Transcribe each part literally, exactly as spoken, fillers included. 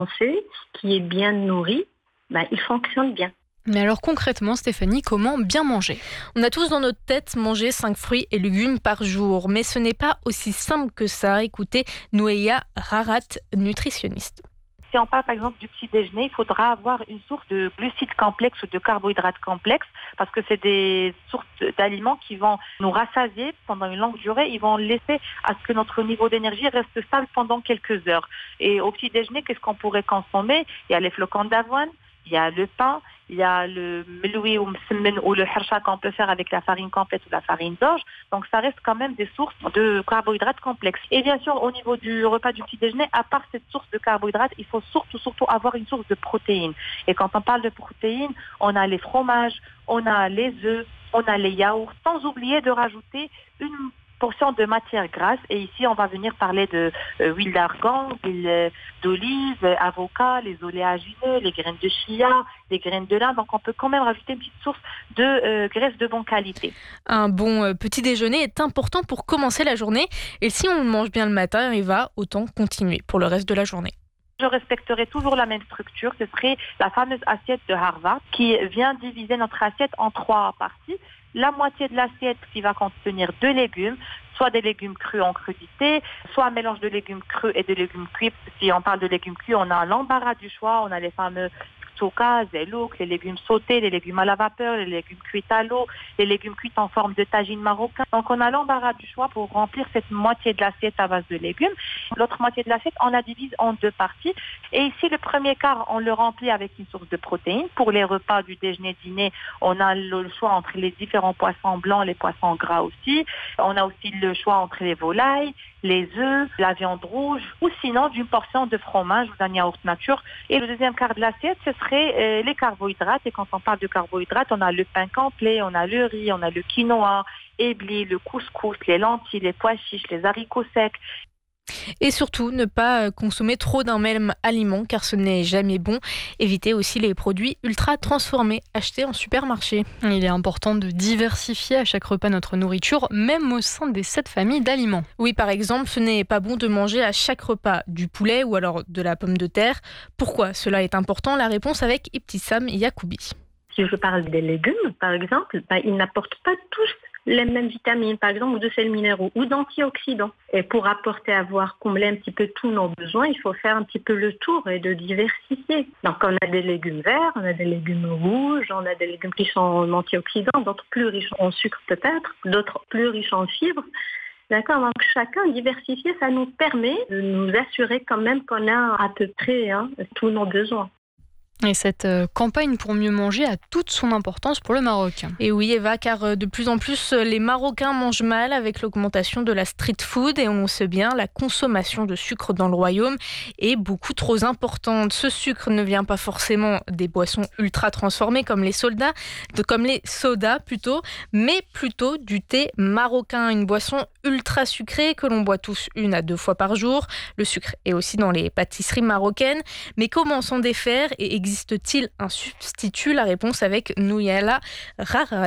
sait, qui est bien nourri, ben, il fonctionne bien. Mais alors concrètement, Stéphanie, comment bien manger ? On a tous dans notre tête manger cinq fruits et légumes par jour, mais ce n'est pas aussi simple que ça. Écoutez, Noueya Rarat, nutritionniste. Si on parle par exemple du petit déjeuner, il faudra avoir une source de glucides complexes ou de carbohydrates complexes parce que c'est des sources d'aliments qui vont nous rassasier pendant une longue durée. Ils vont laisser à ce que notre niveau d'énergie reste stable pendant quelques heures. Et au petit déjeuner, qu'est-ce qu'on pourrait consommer ? Il y a les flocons d'avoine, il y a le pain, il y a le meloui ou msemmen ou le harsha qu'on peut faire avec la farine complète ou la farine d'orge. Donc ça reste quand même des sources de carbohydrates complexes. Et bien sûr, au niveau du repas du petit déjeuner, à part cette source de carbohydrates, il faut surtout, surtout avoir une source de protéines. Et quand on parle de protéines, on a les fromages, on a les œufs, on a les yaourts, sans oublier de rajouter une portion de matière grasse. Et ici, on va venir parler de euh, huile d'argan, huile euh, d'olive, euh, avocat, les oléagineux, les graines de chia, les graines de lin. Donc, on peut quand même rajouter une petite source de euh, graisse de bonne qualité. Un bon euh, petit déjeuner est important pour commencer la journée. Et si on le mange bien le matin, il va autant continuer pour le reste de la journée. Je respecterai toujours la même structure. Ce serait la fameuse assiette de Harvard qui vient diviser notre assiette en trois parties. La moitié de l'assiette qui va contenir deux légumes, soit des légumes crus en crudité, soit un mélange de légumes crus et de légumes cuits. Si on parle de légumes cuits, on a l'embarras du choix, on a les fameux souka, zelouk, les légumes sautés, les légumes à la vapeur, les légumes cuits à l'eau, les légumes cuits en forme de tagine marocain. Donc on a l'embarras du choix pour remplir cette moitié de l'assiette à base de légumes. L'autre moitié de l'assiette, on la divise en deux parties. Et ici, le premier quart, on le remplit avec une source de protéines. Pour les repas du déjeuner-dîner, on a le choix entre les différents poissons blancs, les poissons gras aussi. On a aussi le choix entre les volailles, les œufs, la viande rouge, ou sinon d'une portion de fromage ou d'un yaourt nature. Et le deuxième quart de l'assiette, ce serait euh, les carbohydrates. Et quand on parle de carbohydrates, on a le pain complet, on a le riz, on a le quinoa, ébli, le couscous, les lentilles, les pois chiches, les haricots secs. Et surtout, ne pas consommer trop d'un même aliment car ce n'est jamais bon. Évitez aussi les produits ultra transformés achetés en supermarché. Il est important de diversifier à chaque repas notre nourriture, même au sein des sept familles d'aliments. Oui, par exemple, ce n'est pas bon de manger à chaque repas du poulet ou alors de la pomme de terre. Pourquoi cela est important ? La réponse avec Ibtissam Yacoubi. Si je parle des légumes, par exemple, ben, ils n'apportent pas tous les mêmes vitamines, par exemple, ou de sels minéraux, ou d'antioxydants. Et pour apporter, avoir comblé un petit peu tous nos besoins, il faut faire un petit peu le tour et de diversifier. Donc, on a des légumes verts, on a des légumes rouges, on a des légumes qui sont en antioxydants, d'autres plus riches en sucre peut-être, d'autres plus riches en fibres. D'accord, donc chacun diversifier, ça nous permet de nous assurer quand même qu'on a à peu près hein, tous nos besoins. Et cette euh, campagne pour mieux manger a toute son importance pour le Maroc. Et oui, Eva, car euh, de plus en plus, les Marocains mangent mal avec l'augmentation de la street food et on sait bien, la consommation de sucre dans le royaume est beaucoup trop importante. Ce sucre ne vient pas forcément des boissons ultra transformées comme les sodas, de, comme les sodas plutôt, mais plutôt du thé marocain, une boisson ultra sucrée que l'on boit tous une à deux fois par jour. Le sucre est aussi dans les pâtisseries marocaines, mais comment s'en défaire et existe-t-il un substitut ? La réponse avec Noueya Rarat.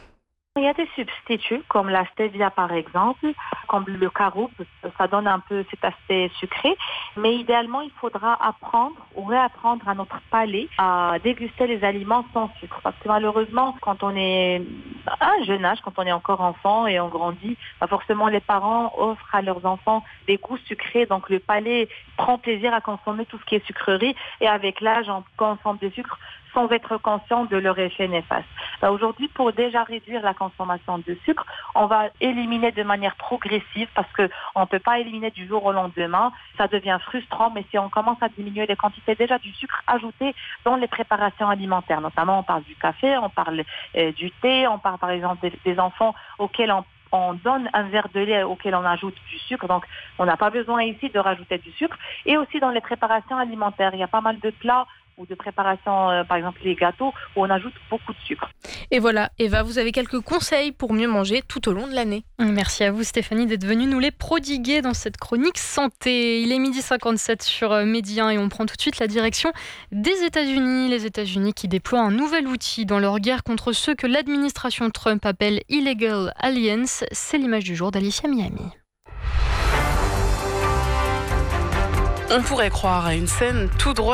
Il y a des substituts comme la stevia par exemple, comme le caroub, ça donne un peu cet aspect sucré. Mais idéalement, il faudra apprendre ou réapprendre à notre palais à déguster les aliments sans sucre. Parce que malheureusement, quand on est à un jeune âge, quand on est encore enfant et on grandit, bah forcément les parents offrent à leurs enfants des goûts sucrés. Donc le palais prend plaisir à consommer tout ce qui est sucrerie. Et avec l'âge, on consomme du sucre sans être conscient de leur effet néfaste. Bah aujourd'hui, pour déjà réduire la consommation de sucre, on va éliminer de manière progressive parce qu'on ne peut pas éliminer du jour au lendemain. Ça devient frustrant, mais si on commence à diminuer les quantités déjà du sucre ajouté dans les préparations alimentaires, notamment on parle du café, on parle euh, du thé, on parle par exemple des, des enfants auxquels on on donne un verre de lait auquel on ajoute du sucre, donc on n'a pas besoin ici de rajouter du sucre. Et aussi dans les préparations alimentaires, il y a pas mal de plats ou de préparations, euh, par exemple les gâteaux, où on ajoute beaucoup de sucre. Et voilà, Eva, vous avez quelques conseils pour mieux manger tout au long de l'année. Merci à vous Stéphanie d'être venue nous les prodiguer dans cette chronique santé. Il est midi cinquante-sept sur Medi un et on prend tout de suite la direction des États-Unis. Les États-Unis qui déploient un nouvel outil dans leur guerre contre ceux que l'administration Trump appelle Illegal Aliens. C'est l'image du jour d'Alicia Miami. On pourrait croire à une scène tout droit